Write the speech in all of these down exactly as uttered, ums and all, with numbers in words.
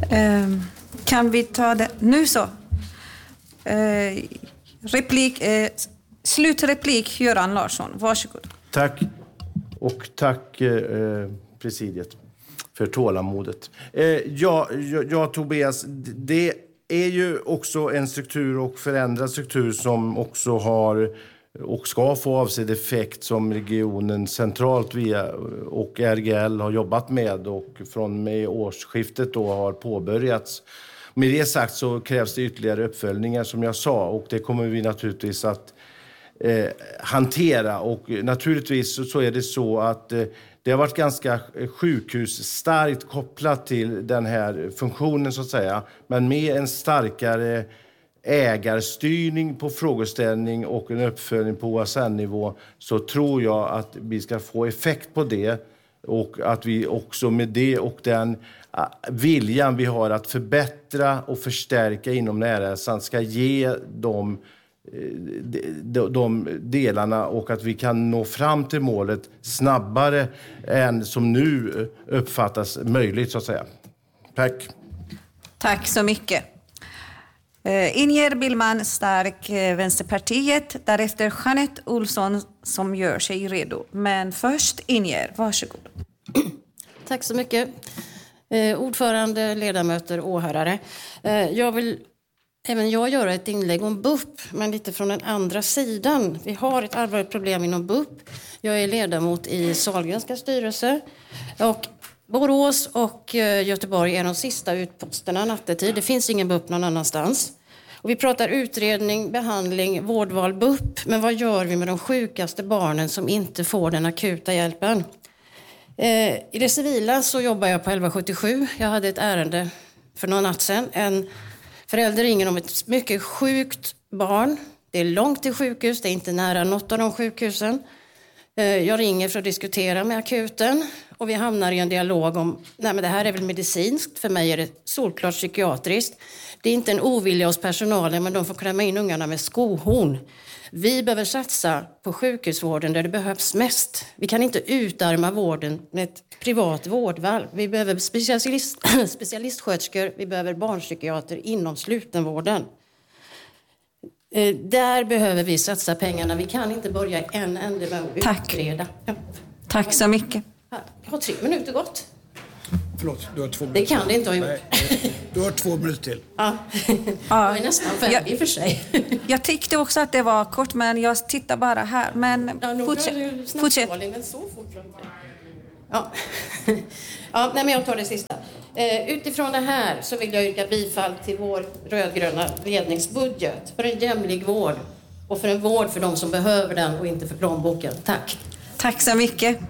Eh, kan vi ta det nu så? Eh, replik, eh, slutreplik Göran Larsson, varsågod. Tack och tack eh, presidiet för tålamodet. Eh, ja, ja, ja, Tobias, det är ju också en struktur och förändrad struktur som också har och ska få avsedd effekt som regionen centralt via och R G L har jobbat med och från med årsskiftet då har påbörjats. Med det sagt så krävs det ytterligare uppföljningar som jag sa och det kommer vi naturligtvis att eh, hantera och naturligtvis så, så är det så att eh, det har varit ganska sjukhusstarkt kopplat till den här funktionen så att säga, men med en starkare ägarstyrning på frågeställning och en uppföljning på O S N-nivå så tror jag att vi ska få effekt på det och att vi också med det och den viljan vi har att förbättra och förstärka inom närhälsan ska ge dem de, de delarna och att vi kan nå fram till målet snabbare än som nu uppfattas möjligt så att säga. Tack. Tack så mycket. Uh, Inger Billman Stark, uh, Vänsterpartiet, därefter Jeanette Olsson som gör sig redo. Men först Inger, varsågod. Tack så mycket. Eh, ordförande, ledamöter, åhörare. Eh, jag vill även jag göra ett inlägg om B U P, men lite från den andra sidan. Vi har ett allvarligt problem inom B U P. Jag är ledamot i Sahlgrenska styrelse och Borås och Göteborg är de sista utposterna nattetid. Det finns ingen B U P någon annanstans. Och vi pratar utredning, behandling, vårdval, B U P. Men vad gör vi med de sjukaste barnen som inte får den akuta hjälpen? Eh, I det civila så jobbar jag på elva sjuttiosju. Jag hade ett ärende för någon natt sedan. En förälder ringer om ett mycket sjukt barn. Det är långt till sjukhus, det är inte nära något av de sjukhusen. Eh, jag ringer för att diskutera med akuten. Och vi hamnar i en dialog om, nej men det här är väl medicinskt, för mig är det solklart psykiatriskt. Det är inte en ovilja hos personalen, men de får klämma in ungarna med skohorn. Vi behöver satsa på sjukhusvården där det behövs mest. Vi kan inte utarma vården med ett privat vårdval. Vi behöver specialist, specialistsköterskor, vi behöver barnpsykiater inom slutenvården. Eh, där behöver vi satsa pengarna. Vi kan inte börja en ände med att utreda. Ja. Tack så mycket. Jag har tre minuter gått. Förlåt, du har två minuter. Det kan det inte ha gjort. Nej, du har två minuter till. Ja, jag är nästan färdig i för sig. Jag tyckte också att det var kort, men jag tittar bara här. Men ja, fortsätt. Fortsätt. Men så fort. Ja, ja nej, men jag tar det sista. Eh, utifrån det här så vill jag yrka bifall till vår rödgröna ledningsbudget för en jämlik vård och för en vård för de som behöver den och inte för plånboken. Tack. Tack så mycket.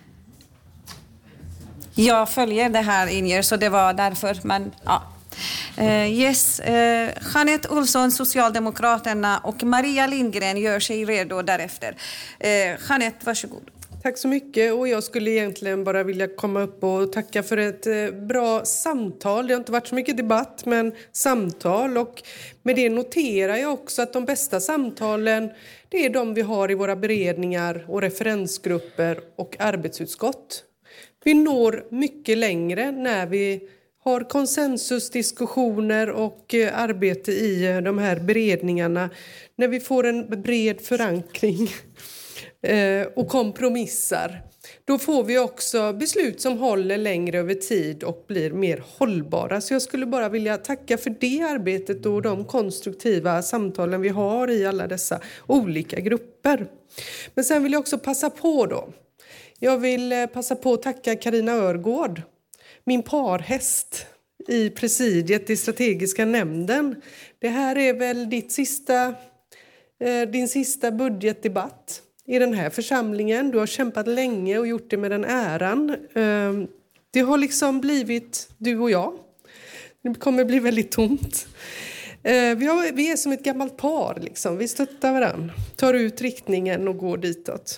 Jag följer det här, Inger, så det var därför. Men, ja. Uh, yes, uh, Jeanette Olsson, Socialdemokraterna, och Maria Lindgren gör sig redo därefter. Uh, Jeanette, varsågod. Tack så mycket, och jag skulle egentligen bara vilja komma upp och tacka för ett eh, bra samtal. Det har inte varit så mycket debatt, men samtal, och med det noterar jag också att de bästa samtalen, det är de vi har i våra beredningar och referensgrupper och arbetsutskott. Vi når mycket längre när vi har konsensusdiskussioner och arbete i de här beredningarna. När vi får en bred förankring och kompromissar. Då får vi också beslut som håller längre över tid och blir mer hållbara. Så jag skulle bara vilja tacka för det arbetet och de konstruktiva samtalen vi har i alla dessa olika grupper. Men sen vill jag också passa på då. Jag vill passa på att tacka Carina Örgård, min parhäst i presidiet i strategiska nämnden. Det här är väl ditt sista, din sista budgetdebatt i den här församlingen. Du har kämpat länge och gjort det med den äran. Det har liksom blivit du och jag. Det kommer bli väldigt tomt. Vi, har, vi är som ett gammalt par. Liksom. Vi stöttar varandra, tar ut riktningen och går ditåt.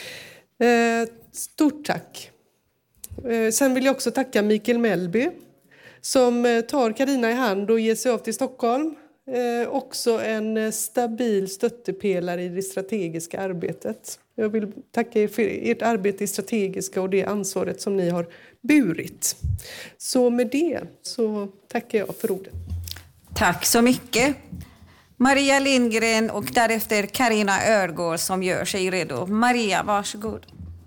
Stort tack. Sen vill jag också tacka Mikael Mellby som tar Carina i hand och ger sig av till Stockholm. Eh, också en stabil stöttepelare i det strategiska arbetet. Jag vill tacka er för ert arbete i strategiska och det ansvaret som ni har burit. Så med det så tackar jag för ordet. Tack så mycket. Maria Lindgren och därefter Carina Örgård som gör sig redo. Maria, varsågod.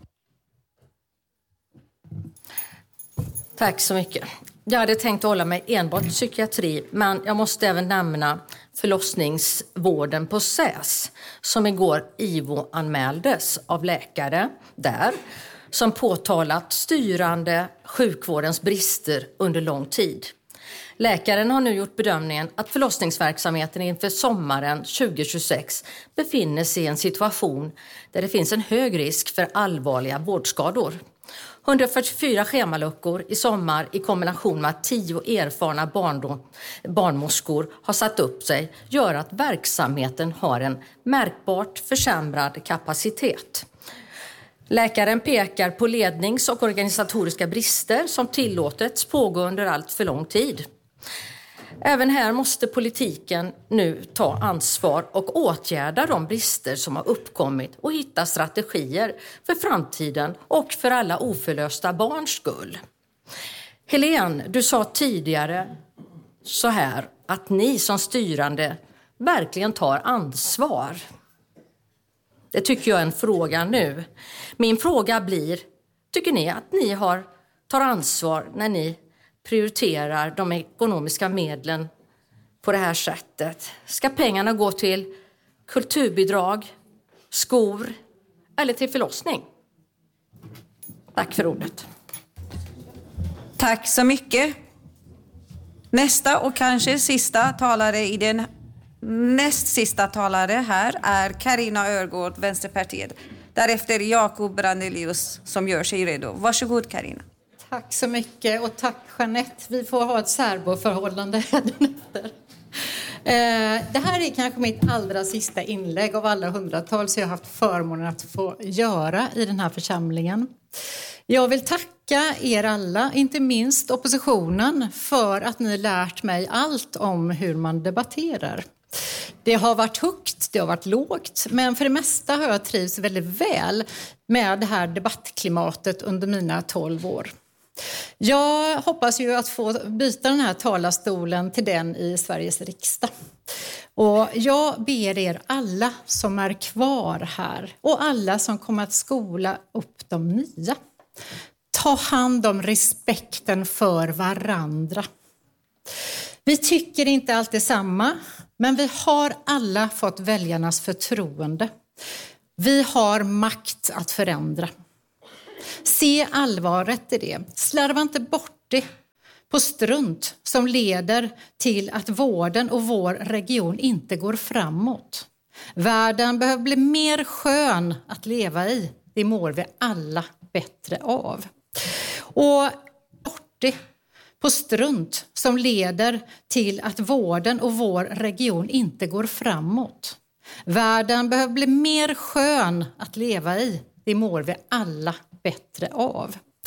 Tack så mycket. Jag hade tänkt hålla mig enbart psykiatri, men jag måste även nämna förlossningsvården på S Ä S som igår I V O-anmäldes av läkare där som påtalat styrande sjukvårdens brister under lång tid. Läkaren har nu gjort bedömningen att förlossningsverksamheten inför sommaren tjugo tjugosex befinner sig i en situation där det finns en hög risk för allvarliga vårdskador. hundrafyrtiofyra schemaluckor i sommar i kombination med att tio erfarna barndom, barnmorskor har satt upp sig gör att verksamheten har en märkbart försämrad kapacitet. Läkaren pekar på lednings- och organisatoriska brister som tillåtits pågå under allt för lång tid. Även här måste politiken nu ta ansvar och åtgärda de brister som har uppkommit och hitta strategier för framtiden och för alla oförlösta barns skull. Helene, du sa tidigare så här att ni som styrande verkligen tar ansvar. Det tycker jag är en fråga nu. Min fråga blir, tycker ni att ni har, tar ansvar när ni prioriterar de ekonomiska medlen på det här sättet? Ska pengarna gå till kulturbidrag, skor eller till förlossning? Tack för ordet. Tack så mycket. Nästa och kanske sista talare i den näst sista talare här är Carina Örgård, Vänsterpartiet. Därefter Jakob Brandelius som gör sig redo. Varsågod Carina. Tack så mycket och tack Jeanette. Vi får ha ett särboförhållande efter. Det här är kanske mitt allra sista inlägg av alla hundratals jag har haft förmånen att få göra i den här församlingen. Jag vill tacka er alla, inte minst oppositionen, för att ni lärt mig allt om hur man debatterar. Det har varit högt, det har varit lågt, men för det mesta har jag trivts väldigt väl med det här debattklimatet under mina tolv år. Jag hoppas ju att få byta den här talarstolen till den i Sveriges riksdag. Och jag ber er alla som är kvar här och alla som kommer att skola upp de nya. Ta hand om respekten för varandra. Vi tycker inte alltid samma, men vi har alla fått väljarnas förtroende. Vi har makt att förändra. Se allvaret i det. Slarva inte bort det på strunt som leder till att vården och vår region inte går framåt. Världen behöver bli mer skön att leva i. Det mår vi alla bättre av. Och bort det på strunt som leder till att vården och vår region inte går framåt. Världen behöver bli mer skön att leva i. Det mår vi alla bättre av.